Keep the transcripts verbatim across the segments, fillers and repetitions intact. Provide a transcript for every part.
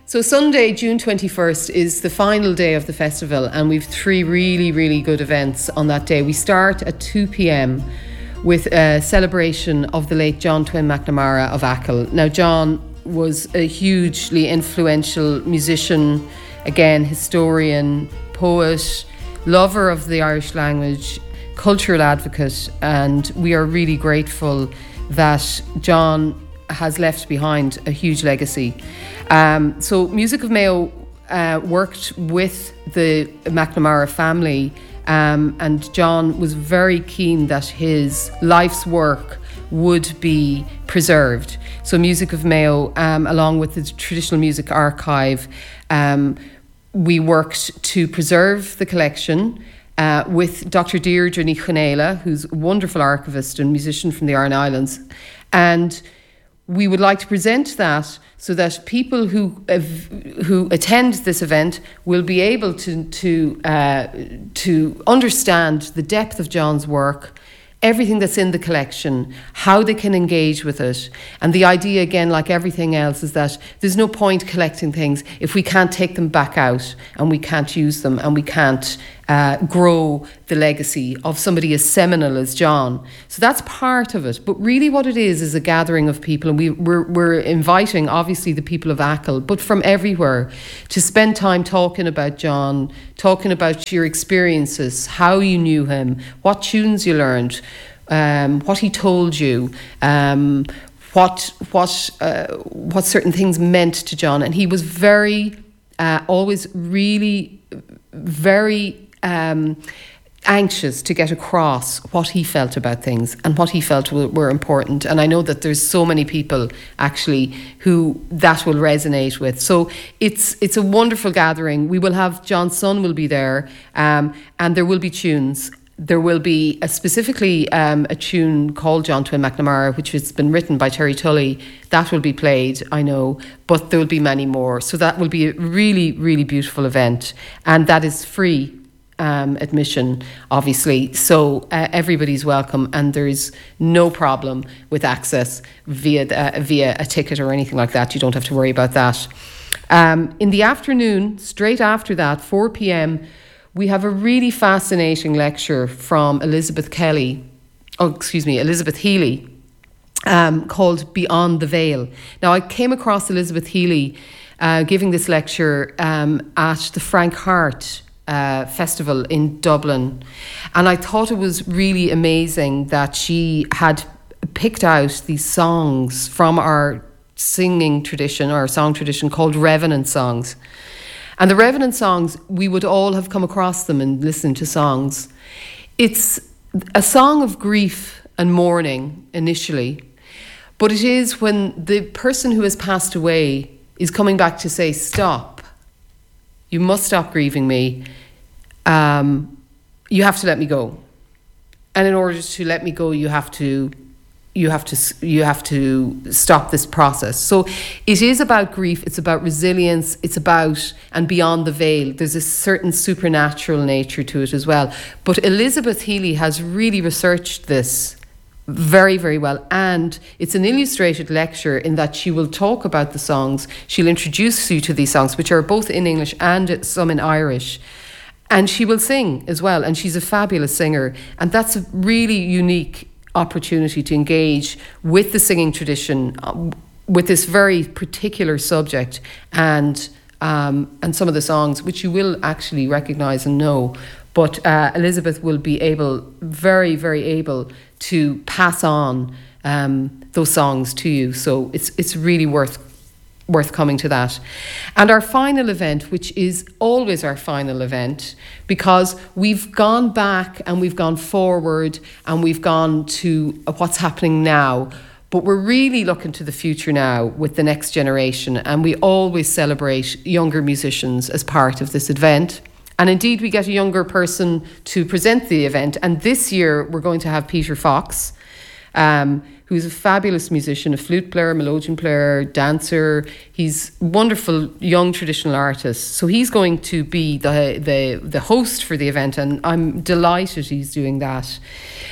So Sunday, June twenty-first, is the final day of the festival, and we've three really, really good events on that day. We start at two p.m. with a celebration of the late John Twin McNamara of Achill. Now, John was a hugely influential musician, again, historian, poet, lover of the Irish language, cultural advocate, and we are really grateful that John has left behind a huge legacy. Um, so Music of Mayo uh, worked with the McNamara family, um, and John was very keen that his life's work would be preserved. So Music of Mayo, um, along with the Traditional Music Archive, um, we worked to preserve the collection uh, with Doctor Deirdre Ní Choinéala, who's a wonderful archivist and musician from the Aran Islands. And we would like to present that so that people who uh, who attend this event will be able to to uh, to understand the depth of John's work, everything that's in the collection, how they can engage with it. And the idea, again, like everything else, is that there's no point collecting things if we can't take them back out and we can't use them and we can't uh, grow the legacy of somebody as seminal as John. So that's part of it. But really what it is is a gathering of people, and we, we're, we're inviting, obviously, the people of Achill, but from everywhere, to spend time talking about John, talking about your experiences, how you knew him, what tunes you learned, um, what he told you, um, what what uh, what certain things meant to John. And he was very, uh, always really very um, anxious to get across what he felt about things and what he felt were, were important. And I know that there's so many people actually who that will resonate with. So it's it's a wonderful gathering. We will have John's son will be there, um, and there will be tunes. There will be a specifically um, a tune called John Twin McNamara, which has been written by Terry Tully. That will be played, I know, but there will be many more. So that will be a really, really beautiful event, and that is free Um, admission, obviously, so uh, everybody's welcome, and there's no problem with access via uh, via a ticket or anything like that. You don't have to worry about that. Um, in the afternoon, straight after that, four p.m, we have a really fascinating lecture from Elizabeth Kelly, oh excuse me, Elizabeth Healy, um, called Beyond the Veil. Now, I came across Elizabeth Healy uh, giving this lecture um, at the Frank Hart Uh, festival in Dublin, and I thought it was really amazing that she had picked out these songs from our singing tradition, our song tradition, called Revenant songs. And the Revenant songs, we would all have come across them and listened to songs. It's a song of grief and mourning initially, but it is when the person who has passed away is coming back to say, stop, you must stop grieving me. Um, you have to let me go, and in order to let me go, you have to, you have to, you have to stop this process. So it is about grief. It's about resilience. It's about and beyond the veil. There's a certain supernatural nature to it as well. But Elizabeth Healy has really researched this very, very well, and it's an illustrated lecture in that she will talk about the songs. She'll introduce you to these songs, which are both in English and some in Irish. And she will sing as well, and she's a fabulous singer. And that's a really unique opportunity to engage with the singing tradition, uh, with this very particular subject, and um, and some of the songs, which you will actually recognise and know. But uh, Elizabeth will be able, very, very able, to pass on um, those songs to you. So it's it's really worth worth coming to that. And our final event, which is always our final event, because we've gone back and we've gone forward and we've gone to what's happening now, but we're really looking to the future now with the next generation, and we always celebrate younger musicians as part of this event. And indeed, we get a younger person to present the event, and this year we're going to have Peter Fox, um, who's a fabulous musician, a flute player, melodeon player, dancer. He's a wonderful young traditional artist. So he's going to be the the the host for the event, and I'm delighted he's doing that.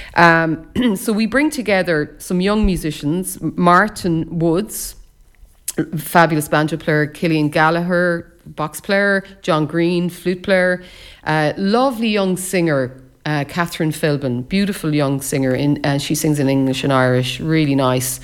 Um, so we bring together some young musicians, Martin Woods, fabulous banjo player Killian Gallagher, box player John Green, flute player, uh, lovely young singer uh, Catherine Philbin, beautiful young singer, in, and she sings in English and Irish, really nice.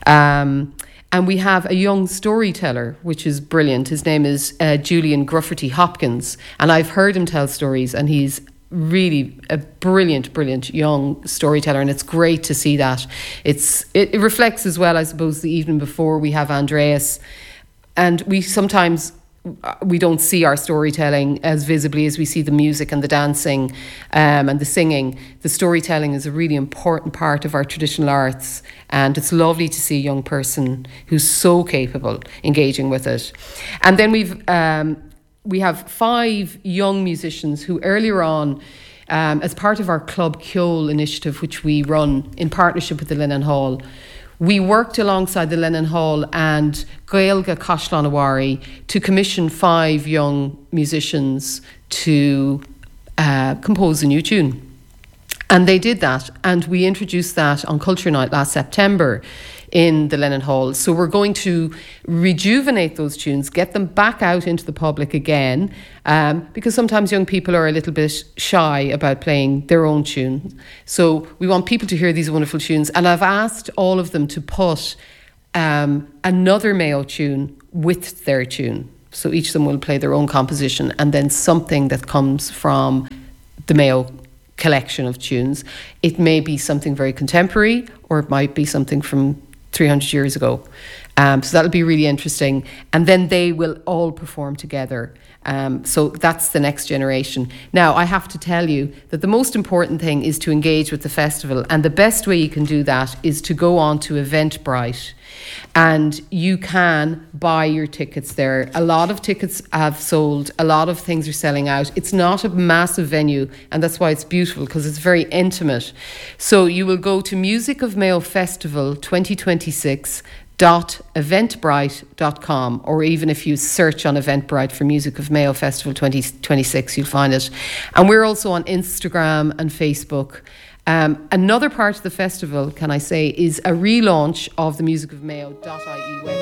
Um, and we have a young storyteller, which is brilliant. His name is uh, Julian Grufferty Hopkins, and I've heard him tell stories, and he's really a brilliant, brilliant young storyteller, and it's great to see that. It's it, it reflects as well, I suppose, the evening before we have Andreas, and we sometimes we don't see our storytelling as visibly as we see the music and the dancing um, and the singing. The storytelling is a really important part of our traditional arts, and it's lovely to see a young person who's so capable engaging with it. And then we've um, we have five young musicians who earlier on, um, as part of our Club Ceol initiative, which we run in partnership with the Lennon Hall, we worked alongside the Lennon Hall and Gaelga Coshlanawari to commission five young musicians to uh, compose a new tune. And they did that, and we introduced that on Culture Night last September in the Lennon Hall. So we're going to rejuvenate those tunes, get them back out into the public again, um, because sometimes young people are a little bit shy about playing their own tune. So we want people to hear these wonderful tunes, and I've asked all of them to put um, another Mayo tune with their tune. So each of them will play their own composition, and then something that comes from the Mayo collection of tunes. It may be something very contemporary, or it might be something from three hundred years ago. Um, so that'll be really interesting. And then they will all perform together. Um, so that's the next generation. Now, I have to tell you that the most important thing is to engage with the festival. And the best way you can do that is to go on to Eventbrite. And you can buy your tickets there. A lot of tickets have sold. A lot of things are selling out. It's not a massive venue, and that's why it's beautiful, because it's very intimate. So you will go to Music of Mayo Festival twenty twenty-six dot eventbrite dot com, or even if you search on Eventbrite for Music of Mayo Festival twenty twenty-six, you'll find it. And we're also on Instagram and Facebook. Um, another part of the festival, can I say, is a relaunch of the music of mayo dot I E website.